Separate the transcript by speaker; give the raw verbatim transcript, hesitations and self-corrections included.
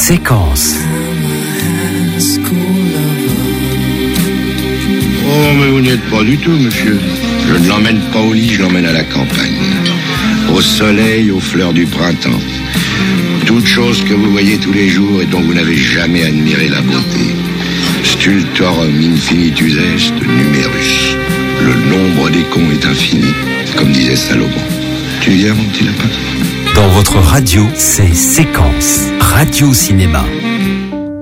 Speaker 1: Séquence.
Speaker 2: Oh, mais vous n'y êtes pas du tout, monsieur. Je ne l'emmène pas au lit, je l'emmène à la campagne. Au soleil, aux fleurs du printemps. Toute chose que vous voyez tous les jours et dont vous n'avez jamais admiré la beauté. Stultorum infinitus est numerus. Le nombre des cons est infini, comme disait Salomon. Tu viens, mon petit lapin ?
Speaker 1: Dans votre radio, c'est Séquence. Radio Cinéma.